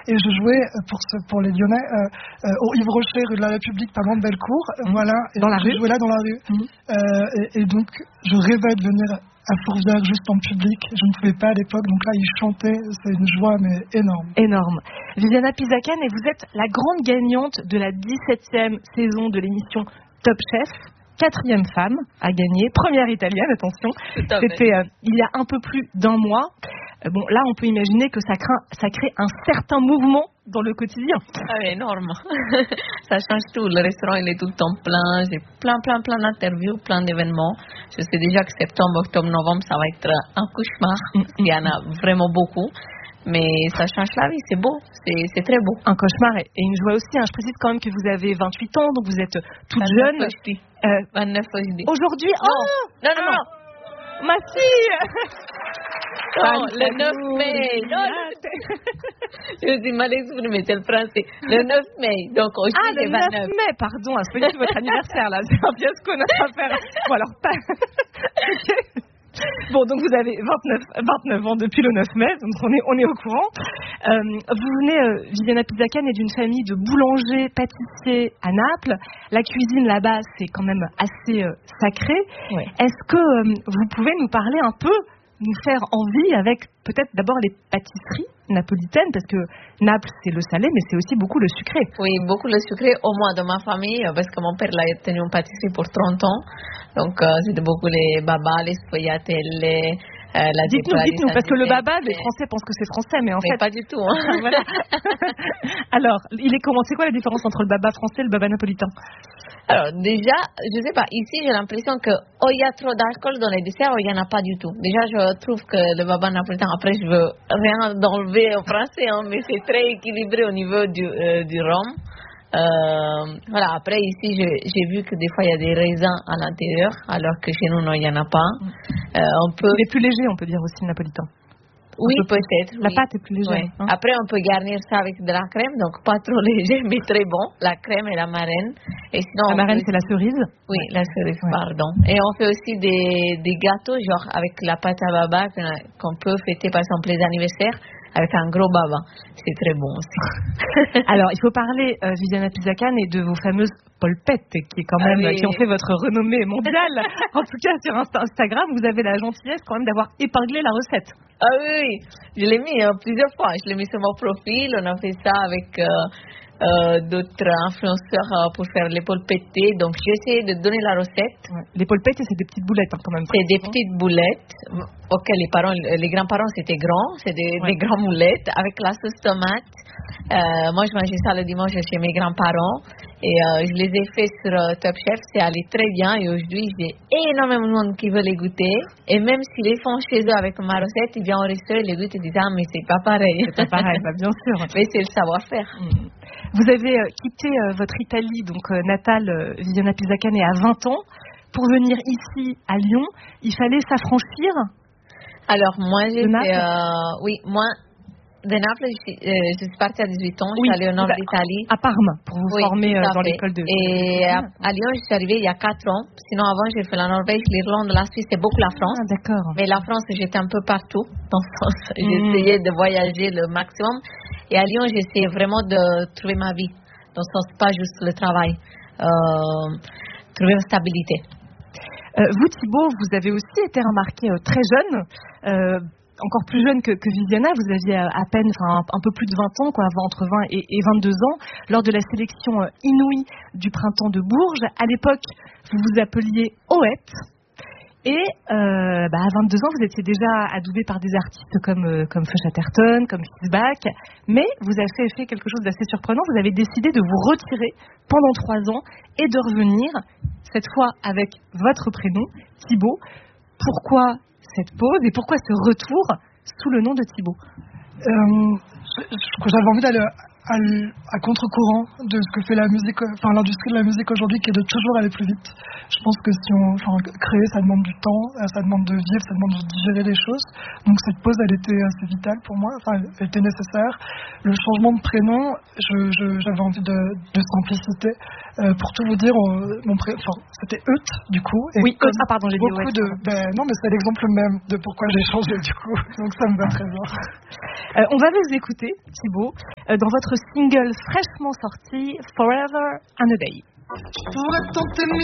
et je jouais pour les Lyonnais au Yves Rocher, rue de la République, pas loin de Bellecour. Voilà. Et dans la rue. Je jouais là dans la rue. Et donc je rêvais de venir à Fourvière juste en public. Je ne pouvais pas à l'époque, donc là ils chantaient, c'est une joie mais énorme. Énorme. Viviana Pisacane, et vous êtes la grande gagnante de la 17e saison de l'émission Top Chef. 4e femme à gagner, première italienne, attention. C'était il y a un peu plus d'un mois. Bon, là, on peut imaginer que ça crée un certain mouvement dans le quotidien. Ah oui, énorme. Ça change tout. Le restaurant, il est tout le temps plein. J'ai plein d'interviews, plein d'événements. Je sais déjà que septembre, octobre, novembre, ça va être un cauchemar. Il y en a vraiment beaucoup. Mais ça change la vie, c'est beau, c'est très beau. Un cauchemar et une joie aussi. Je précise quand même que vous avez 28 ans, donc vous êtes toute jeune. 29 aujourd'hui. Aujourd'hui, Non. Ma fille. Non, le 9 mai. Non. Je suis mal exprimée, c'est le français. Le 9 mai, donc aujourd'hui c'est 29. Le 9 mai, pardon, c'est pas du tout votre anniversaire là, c'est un fiasco notre affaire. Bon alors, ok. Bon, donc vous avez 29 ans depuis le 9 mai, donc on est au courant. Vous venez, Viviana Pisacane, est d'une famille de boulangers, pâtissiers à Naples. La cuisine là-bas, c'est quand même assez sacré. Ouais. Est-ce que vous pouvez nous parler un peu, nous faire envie avec peut-être d'abord les pâtisseries napolitaines, parce que Naples c'est le salé, mais c'est aussi beaucoup le sucré. Oui, beaucoup le sucré, au moins dans ma famille, parce que mon père l'a tenu en pâtisserie pour 30 ans. Donc c'était beaucoup les babas, les sfogliatelle, dites-nous, parce que le baba, les Français pensent que c'est français, mais en fait pas du tout. Hein. Voilà. Alors, c'est quoi la différence entre le baba français et le baba napolitain? Alors déjà, je sais pas, ici j'ai l'impression que il y a trop d'alcool dans les desserts, il y en a pas du tout. Déjà, je trouve que le baba napolitain, après je veux rien enlever au français, hein, mais c'est très équilibré au niveau du rhum. Voilà, après ici j'ai vu que des fois il y a des raisins à l'intérieur, alors que chez nous non, il y en a pas. Il est plus léger, on peut dire aussi, le napolitain. Oui, peut-être. La pâte est plus légère. Oui. Hein. Après, on peut garnir ça avec de la crème, donc pas trop léger, mais très bon. La crème et la marraine. Et sinon, la marraine, c'est la cerise? Oui, la cerise, pardon. Et on fait aussi des gâteaux, genre avec la pâte à baba, qu'on peut fêter par exemple les anniversaires, avec un gros baba. C'est très bon aussi. Alors, il faut parler, Viviana Pisacane, et de vos fameuses polpettes, qui est quand même, qui ont fait votre renommée mondiale. En tout cas, sur Instagram, vous avez la gentillesse quand même d'avoir épinglé la recette. Ah oui, je l'ai mis plusieurs fois. Je l'ai mis sur mon profil. On a fait ça avec d'autres influenceurs pour faire les polpettes. Donc, j'ai essayé de donner la recette. Ouais. Les polpettes, c'est des petites boulettes quand même. C'est des petites boulettes. Ok, les grands-parents, c'était grand. C'est des grandes boulettes avec la sauce tomate. Moi, je mangeais ça le dimanche chez mes grands-parents. Et je les ai fait sur Top Chef, c'est allé très bien et aujourd'hui j'ai énormément de monde qui veut les goûter et même s'ils les font chez eux avec ma recette, ils viennent au resto et les goûtent et disent mais c'est pas pareil. C'est pas pareil, bien sûr. Mais c'est le savoir-faire. Vous avez quitté votre Italie donc natale, Viviana Pisacane, à 20 ans pour venir ici à Lyon. Il fallait s'affranchir. Alors moi de Naples, je suis partie à 18 ans, je suis allée au nord d'Italie. À Parme, pour vous former dans l'école de... Et à Lyon, je suis arrivée il y a 4 ans. Sinon, avant, j'ai fait la Norvège, l'Irlande, la Suisse et beaucoup la France. Ah, d'accord. Mais la France, j'étais un peu partout. Dans ce sens, j'ai essayé de voyager le maximum. Et à Lyon, j'ai essayé vraiment de trouver ma vie. Dans ce sens, pas juste le travail. Trouver une stabilité. Vous, Thibaut, vous avez aussi été remarqué très jeune. Encore plus jeune que Viviana, vous aviez à peine, un peu plus de 20 ans, entre 20 et 22 ans, lors de la sélection inouïe du printemps de Bourges. À l'époque, vous vous appeliez Oët. Et à 22 ans, vous étiez déjà adoubé par des artistes comme Feu Chatterton, comme Fishback. Mais vous avez fait quelque chose d'assez surprenant. Vous avez décidé de vous retirer pendant 3 ans et de revenir, cette fois avec votre prénom, Thibaut. Pourquoi cette pause et pourquoi ce retour sous le nom de Thibaut? J'avais envie d'aller à contre-courant de ce que fait la musique, l'industrie de la musique aujourd'hui, qui est de toujours aller plus vite. Je pense que créer, ça demande du temps, ça demande de vivre, ça demande de digérer les choses. Donc cette pause, elle était assez vitale pour moi, elle était nécessaire. Le changement de prénom, j'avais envie de simplicité. Pour tout vous dire, c'était Eut, du coup. Et oui, pardon, j'ai dit non, mais c'est l'exemple même de pourquoi j'ai changé, du coup. Donc ça me va très bien. On va vous écouter, Thibaut. dans votre single fraîchement sorti Forever and a Day. Je pourrais tenter